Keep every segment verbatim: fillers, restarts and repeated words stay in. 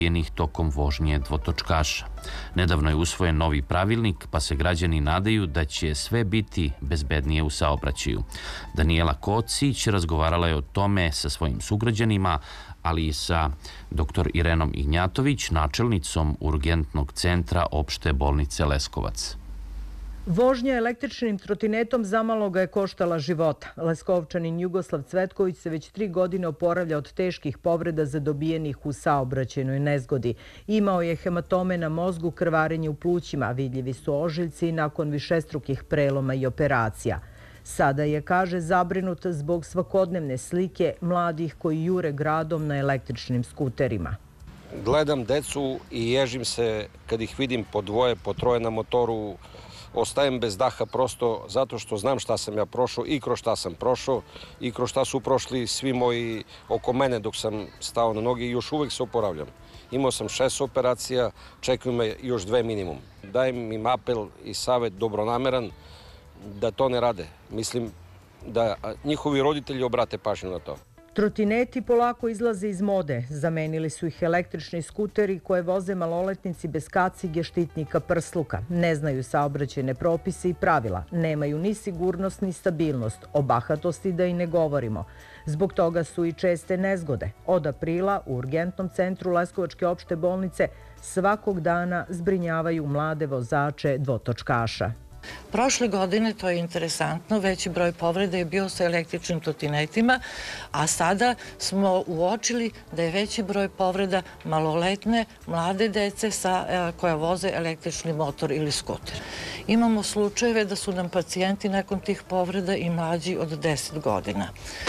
tokom vožnje dvotočkaša. Nedavno je usvojen novi pravilnik, pa se građani nadaju da će sve biti bezbednije u saobraćaju. Danijela Kocić razgovarala je o tome sa svojim sugrađanima, ali i sa doktor Irenom Ignjatović, načelnicom Urgentnog centra Opšte bolnice Leskovac. Vožnja električnim trotinetom zamalo ga je koštala života. Leskovčanin Jugoslav Cvetković se već tri godine oporavlja od teških povreda zadobijenih u saobraćajnoj nezgodi. Imao je hematome na mozgu, krvarenje u plućima, vidljivi su ožiljci nakon višestrukih preloma i operacija. Sada je, kaže, zabrinut zbog svakodnevne slike mladih koji jure gradom na električnim skuterima. Gledam decu i ježim se kad ih vidim po dvoje, po troje na motoru. Ostajem bez daha prosto zato što znam šta sam ja prošao i kroz šta sam prošao i kroz šta su prošli svi moji oko mene dok sam stao na noge i još uvek se oporavljam. Imao sam šest operacija, čekaju me još dve minimum. Dajem im apel i savet dobronameran da to ne rade. Mislim da njihovi roditelji obrate pažnju na to. Trotineti polako izlaze iz mode. Zamenili su ih električni skuteri koje voze maloletnici bez kacige, štitnika, prsluka. Ne znaju saobraćajne propise i pravila. Nemaju ni sigurnost ni stabilnost. O bahatosti da i ne govorimo. Zbog toga su i česte nezgode. Od aprila u Urgentnom centru Leskovačke opšte bolnice svakog dana zbrinjavaju mlade vozače dvotočkaša. Prošle godine, to je interesantno, veći broj povreda je bio sa električnim trotinetima, a sada smo uočili da je veći broj povreda maloletne, mlade dece koja voze električni motor ili skuter. Imamo slučajeve da su nam pacijenti nakon tih povreda i mlađi od deset godina.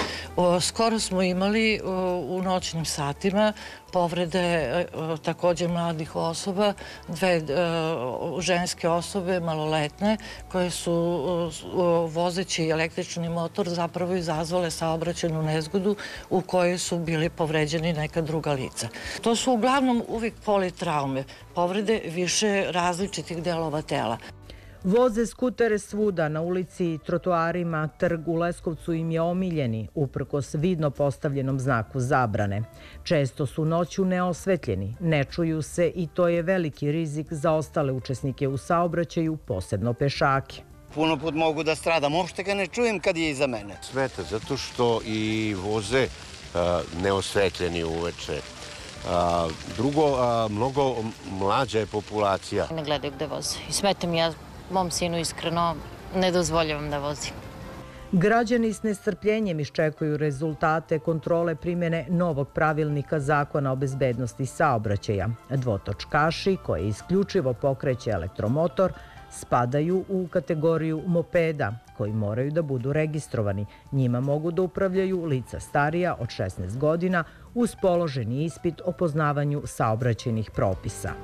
Skoro smo imali u noćnim satima povrede također mladih osoba, dve ženske osobe, maloletne, koje su vozeći električni motor zapravo izazvale saobraćajnu nezgodu u kojoj su bili povređeni neka druga lica. To su uglavnom uvijek politraume, povrede više različitih delova tela. Voze skutere svuda, na ulici, trotoarima, trg u Leskovcu im je omiljeni, uprkos vidno postavljenom znaku zabrane. Često su noću neosvetljeni, ne čuju se i to je veliki rizik za ostale učesnike u saobraćaju, posebno pešake. Puno put mogu da stradam, uopšte ga ne čujem kad je iza mene. Smeta zato što i voze neosvetljeni uveče. Drugo, mnogo mlađa je populacija. Ne gledaju gde voze. I smetam ja mom sinu iskreno, ne dozvoljavam da vozi. Građani s nestrpljenjem iščekuju rezultate kontrole primjene novog pravilnika Zakona o bezbednosti saobraćaja. Dvotočkaši, koji isključivo pokreće elektromotor, spadaju u kategoriju mopeda, koji moraju da budu registrovani. Njima mogu da upravljaju lica starija od šesnaest godina uz položeni ispit o poznavanju saobraćajnih propisa.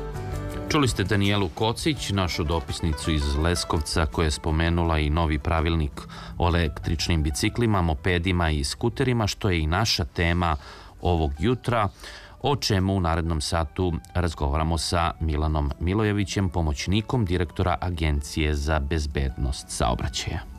Čuli ste Danijelu Kocić, našu dopisnicu iz Leskovca, koja je spomenula i novi pravilnik o električnim biciklima, mopedima i skuterima, što je i naša tema ovog jutra, o čemu u narednom satu razgovaramo sa Milanom Milojevićem, pomoćnikom direktora Agencije za bezbednost saobraćaja.